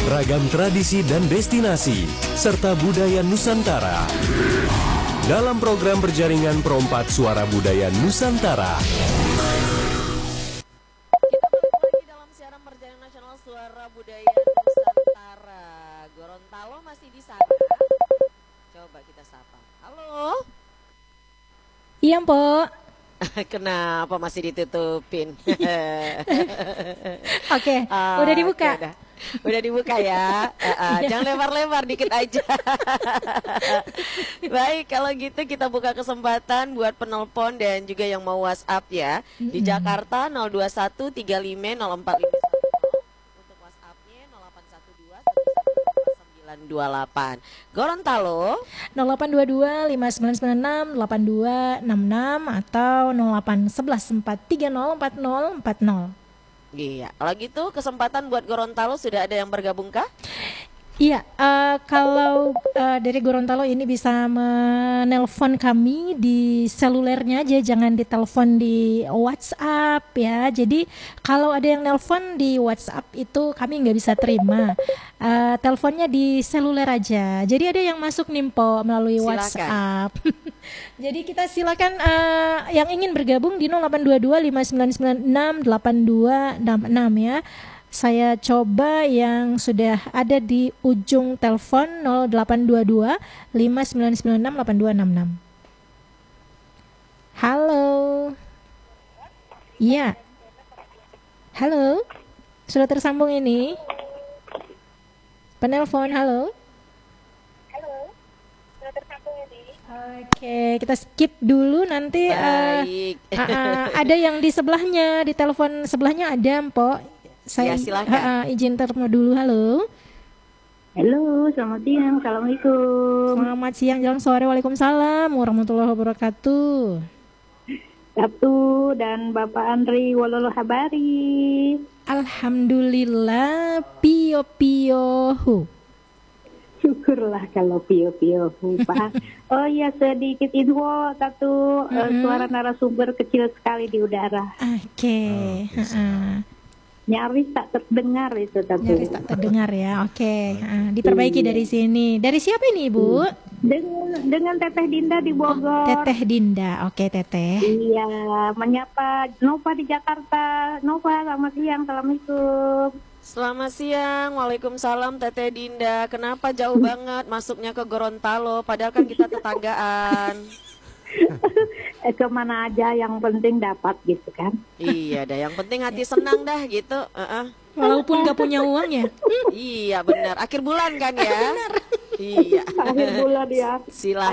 Ragam tradisi dan destinasi, serta budaya Nusantara. Dalam program berjaringan Perompak Suara Budaya Nusantara. Kita balik lagi dalam siaran perjalanan nasional Suara Budaya Nusantara. Gorontalo masih di sana. Coba kita sapa. Halo. Iya, Mpok. Kenapa masih ditutupin? Oke, udah dibuka. Oke, udah dibuka ya. Jangan lebar-lebar, dikit aja. Baik, kalau gitu kita buka kesempatan buat penelpon dan juga yang mau WhatsApp ya. Di Jakarta 021 35 04 untuk WhatsAppnya 0812 928. Gorontalo 0822 5996 8266 atau 0811 430 4040. Iya, kalau gitu kesempatan buat Gorontalo sudah ada yang bergabung kah? Iya, kalau dari Gorontalo ini bisa menelpon kami di selulernya aja, jangan ditelepon di WhatsApp ya. Jadi kalau ada yang nelpon di WhatsApp itu kami nggak bisa terima. Teleponnya di seluler aja. Jadi ada yang masuk nimpo melalui Silakan. WhatsApp. Jadi kita silakan yang ingin bergabung di 0822 5996 8266 ya. Saya coba yang sudah ada di ujung telepon 0822 5996 8266. Halo. Iya. Halo. Sudah tersambung ini. Penelpon, halo. Oke, kita skip dulu nanti. Baik. Ada yang di sebelahnya, di telepon sebelahnya ada, Mpok. Saya Ya, silakan. izin terima dulu. Halo. Halo, selamat siang. Assalamualaikum. Selamat siang, jalan sore. Waalaikumsalam warahmatullahi wabarakatuh. Sabtu dan Bapak Andri Wololo Habari. Alhamdulillah, pio hu. Syukurlah kalau pio-pio Pak. Oh iya, sedikit info satu suara narasumber kecil sekali di udara. Oke. Nyaris tak terdengar itu tapi. Nyaris tak terdengar ya. Oke. Diperbaiki dari sini. Dari siapa ini, Bu? Dengan Teteh Dinda di Bogor. Teteh Dinda. Oke, Teteh. Iya, menyapa Nova di Jakarta. Nova, selamat siang. Assalamualaikum. Selamat siang, waalaikumsalam Teteh Dinda. Kenapa jauh banget masuknya ke Gorontalo? Padahal kan kita tetanggaan. Kemana aja yang penting dapat gitu kan. Iya dah, yang penting hati senang dah gitu. Walaupun gak punya uang ya. Iya benar, akhir bulan kan ya. Iya. Akhir bulan ya. Silahkan.